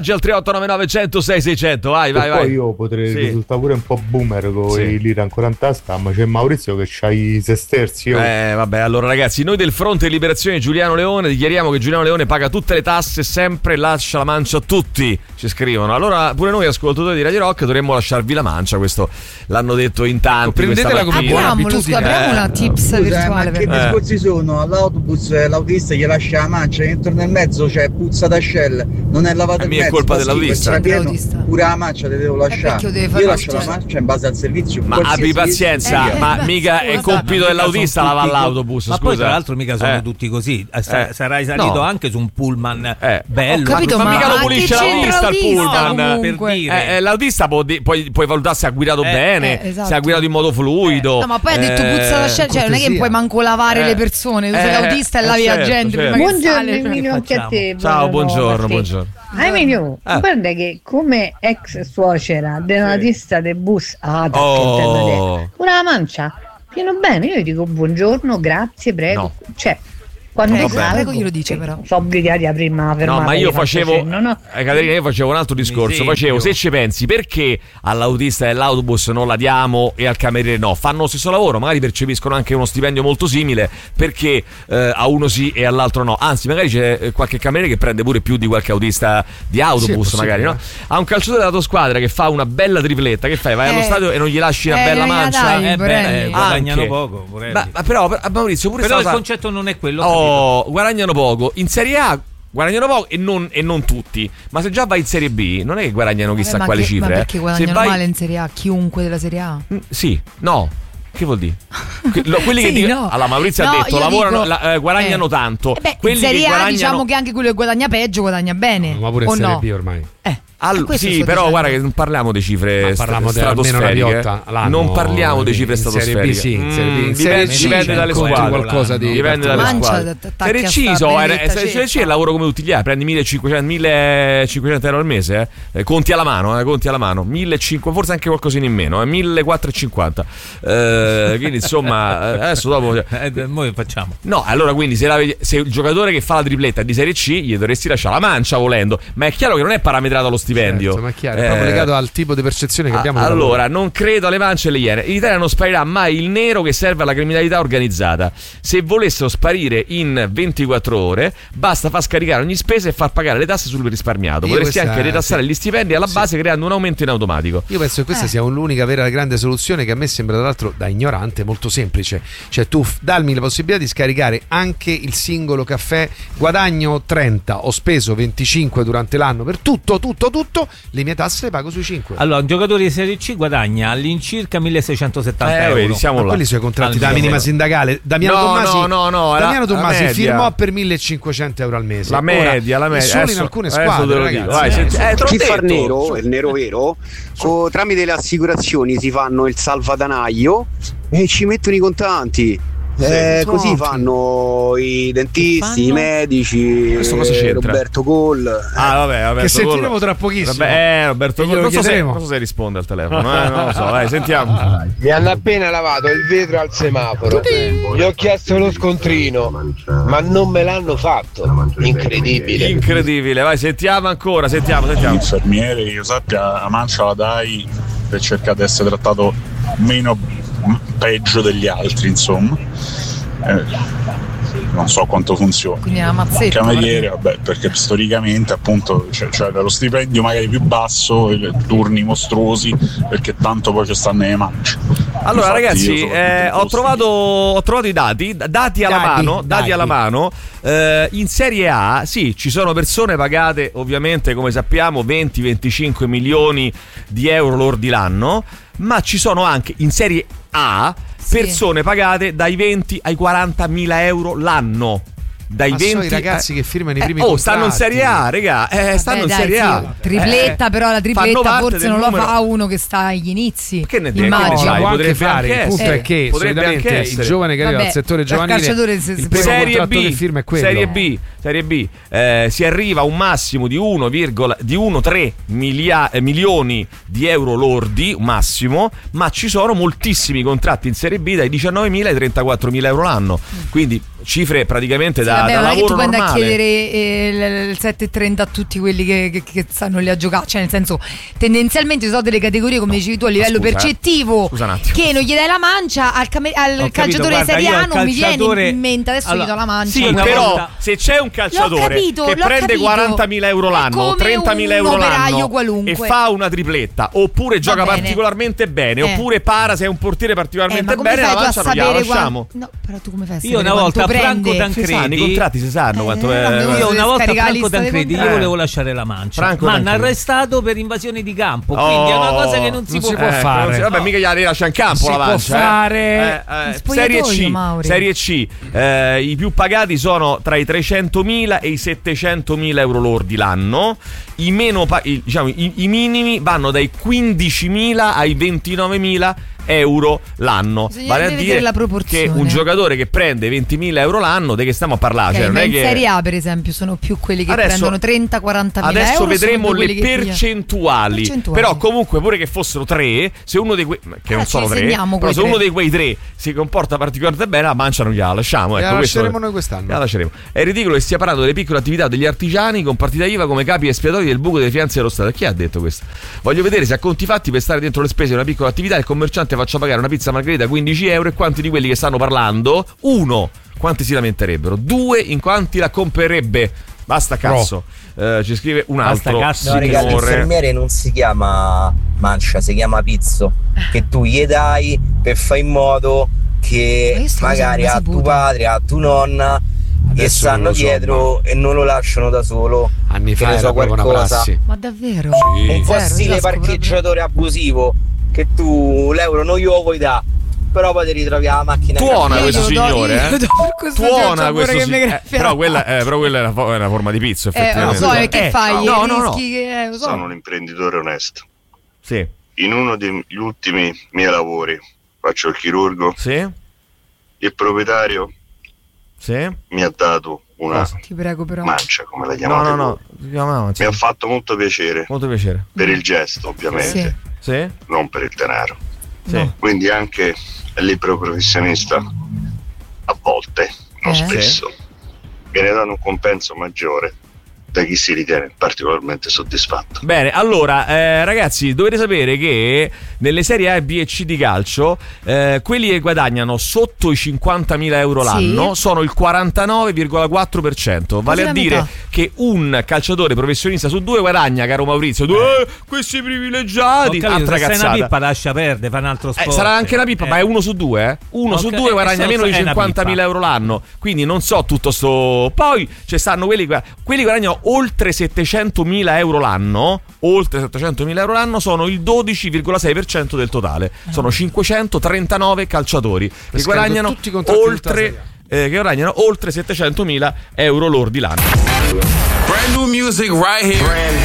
Al 3899 106 600, vai. Poi io potrei risultare pure un po' boomer con i lire ancora in tasca, ma c'è Maurizio che c'ha i sesterzi. Vabbè, allora ragazzi, noi del Fronte Liberazione Giuliano Leone dichiariamo che Giuliano Leone paga tutte le tasse, sempre lascia la mancia a tutti, ci scrivono. Allora pure noi ascoltatori di Radio Rock dovremmo lasciarvi la mancia, questo l'hanno detto in tanti. Prendetela come buona abitudine. Apriamo una tips virtuale. Ma che discorsi sono? All'autobus l'autista gli lascia la mancia, entro nel mezzo c'è puzza d'ascelle, non è lavato il mezzo. È colpa dell'autista. Pure la mancia te devo lasciare. Io lascio la mancia in base al servizio. Ma abbi pazienza, ma mica è compito dell'autista lavare l'autobus. Ma poi tra l'altro mica sono tutti così. Sarai salito anche su un pullman bello. Ho capito, ma mica lo pulisce l'autista il pullman. Per dire. L'autista puoi valutare se ha guidato bene, esatto. se ha guidato in modo fluido. No, ma poi ha detto puzza d'ascelle, cioè non è che puoi manco lavare le persone. Tu sei l'autista e lavi la gente prima che sale. Buongiorno anche a te. Ciao, buongiorno. Emilio, guarda che come ex suocera dell'autista del bus con la mancia pieno bene, io dico buongiorno, grazie, prego, no. Cioè quando prego glielo dice però sono obbligati a prima fermata. No, ma io facevo Caterina, io facevo un altro discorso. Se ci pensi, perché all'autista dell'autobus non la diamo e al cameriere no? Fanno lo stesso lavoro, magari percepiscono anche uno stipendio molto simile, perché a uno sì e all'altro no? Anzi, magari c'è qualche cameriere che prende pure più di qualche autista di autobus, magari, no? Ha un calciatore della tua squadra che fa una bella tripletta, che fai? Vai allo stadio e non gli lasci una bella mancia? Guadagnano poco. Però Maurizio, pure il concetto non è quello. Guadagnano poco in Serie A, guadagnano poco e non tutti. Ma se già vai in Serie B non è che guadagnano chissà quali cifre. Ma perché guadagnano male in Serie A? Chiunque della Serie A? Sì, no. Che vuol dire? Quelli che dicono, allora Maurizio ha detto lavorano, guadagnano tanto. In Serie A diciamo che anche quello che guadagna peggio guadagna bene. Ma pure in Serie B ormai. Sì, però guarda che non parliamo di cifre stratosferiche. Non parliamo di cifre stratosferiche. Dipende dalle squadre. Dipende dalle squadre. Serie C è lavoro come tutti gli altri. Prendi 1.500 euro al mese, conti alla mano, 1.500, forse anche qualcosina in meno, 1.450. Quindi insomma, adesso dopo noi facciamo. No, allora quindi se il giocatore che fa la tripletta è di Serie C, gli dovresti lasciare la mancia volendo. Ma è chiaro che non è parametrato allo stipendio. Certo, ma è chiaro, è proprio legato al tipo di percezione che abbiamo. Allora, non credo alle mance e alle iene. In Italia non sparirà mai il nero che serve alla criminalità organizzata. Se volessero sparire in 24 ore, basta far scaricare ogni spesa e far pagare le tasse sul risparmiato. Potresti anche ritassare gli stipendi alla base, creando un aumento in automatico. Io penso che questa sia l'unica vera grande soluzione, che a me sembra, tra l'altro, da ignorante, molto semplice. Cioè, tu dammi la possibilità di scaricare anche il singolo caffè, guadagno 30, ho speso 25 durante l'anno per tutto, le mie tasse le pago sui 5. Allora, un giocatore di Serie C guadagna all'incirca 1.670 euro. Vedi, siamo là. Quelli sono i contratti da minima sindacale. Damiano Tommasi firmò per 1.500 euro al mese. La media. Solo in alcune squadre, ragazzi. Chi fa il nero vero, tramite le assicurazioni si fanno il salvadanaio e ci mettono i contanti. Così fanno i dentisti, i medici. Questo cosa c'entra? Roberto Cole. Che sentiremo tra pochissimo. Roberto Cole. Non so se risponde al telefono. Non lo so, dai, sentiamo. Mi hanno appena lavato il vetro al semaforo. Gli ho chiesto lo scontrino, ma non me l'hanno fatto. Incredibile. Vai, sentiamo ancora. Sentiamo. Infermiere, io sappia, la mancia la dai per cercare di essere trattato meno peggio degli altri, insomma. Non so quanto funziona. Quindi è una mazzetta. Cameriere, perché storicamente appunto cioè dallo stipendio magari più basso, turni mostruosi, perché tanto poi ci stanno le mance. Allora ragazzi, ho trovato i dati alla mano. In Serie A sì, ci sono persone pagate ovviamente, come sappiamo, 20-25 milioni di euro lordi l'anno, ma ci sono anche in Serie A persone pagate dai 20 ai 40 mila euro l'anno. Dai 20 sono i ragazzi che firmano i primi contratti. Stanno in Serie A, raga. Stanno in Serie A. Tripletta, però la tripletta forse non la fa uno che sta agli inizi. Che ne immagino. Può anche fare. Il punto è che solitamente il giovane che arriva al settore giovanile, il primo contratto che firma è quello. Serie B si arriva a un massimo di 1,3 milioni di euro lordi, massimo, ma ci sono moltissimi contratti in Serie B dai 19.000 ai 34.000 euro l'anno. Quindi cifre praticamente da lavoro normale. Tu puoi andare a chiedere il 7,30 a tutti quelli che stanno lì a giocare, cioè nel senso, tendenzialmente ci sono delle categorie, come dicevi tu, a livello percettivo, che non gli dai la mancia al calciatore di Serie A, non mi viene in mente adesso gli do la mancia. Sì, però se c'è un calciatore che prende 40.000 euro l'anno, 30.000 euro l'anno e fa una tripletta, oppure gioca particolarmente bene, oppure para, se è un portiere particolarmente bene, la mancia non gliela lasciamo. No, però tu come fai? Io una volta Franco Tancredi, i contratti si sanno quanto io una volta Franco Tancredi io volevo lasciare la mancia, ma hanno arrestato per invasione di campo, quindi è una cosa che non si può fare. Vabbè, mica gliela lascia in campo la mancia. Serie C, i più pagati sono tra i 300.000 e i 700.000 euro lordi l'anno. I minimi vanno dai 15.000 ai 29.000 euro l'anno. Vale a dire che un giocatore che prende 20.000 euro l'anno, di che stiamo a parlare? Okay, cioè, non è in Serie A per esempio sono più quelli che prendono 30-40.000 euro. Adesso vedremo le percentuali. Però comunque pure che fossero 3, se uno dei quei, che non sono 3, però se uno dei quei 3 si comporta particolarmente bene, la mancia non gliela lasciamo. La lasceremo noi quest'anno. La lasceremo. È ridicolo che stia parlando delle piccole attività degli artigiani con partita IVA come capi espiatori del buco delle finanze dello Stato. Chi ha detto questo? Voglio vedere se a conti fatti, per stare dentro le spese di una piccola attività, il commerciante faccia pagare una pizza margherita 15 euro e quanti di quelli che stanno parlando, 1, quanti si lamenterebbero, 2, in quanti la comprerebbe. Basta cazzo. Ci scrive un altro. No, ragazzi, l'infermiere non si chiama mancia, si chiama pizzo, che tu gli dai per fare in modo che magari a tuo padre, a tua nonna gli stanno dietro e non lo lasciano da solo. Anni fa era proprio una prassi. Ma davvero? Un po' stile parcheggiatore abusivo, che tu l'euro non glielo vuoi dare, però poi ti ritrovi la macchina. Tuona questo signore, tuona questo signore. Però quella è una forma di pizzo, effettivamente. Non so, che fai? No. Sono un imprenditore onesto. Sì. In uno degli ultimi miei lavori faccio il chirurgo. Sì. Il proprietario mi ha dato una ti prego, però. mancia, come la chiamate? No. Mi ha fatto molto piacere. Molto piacere. Per il gesto, ovviamente. Sì. Non per il denaro. Sì. Quindi anche il libero professionista a volte, non spesso, viene dato un compenso maggiore da chi si ritiene particolarmente soddisfatto. Bene, allora ragazzi, dovete sapere che nelle serie A, B e C di calcio quelli che guadagnano sotto i 50.000 euro l'anno sono il 49,4%, vale a dire che un calciatore professionista su 2 guadagna, caro Maurizio, questi privilegiati. Altra cazzata. Se è una pippa lascia perdere, fa un altro sport. Sarà anche una pippa, ma è 1 su 2, Uno su 2 guadagna meno di 50.000 euro l'anno, quindi non so tutto sto. Poi ci stanno quelli guadagnano oltre 700.000 euro l'anno. Oltre 700.000 euro l'anno sono il 12,6% del totale. Sono 539 calciatori che guadagnano oltre 700.000 euro lordi l'anno. Brand new music right here.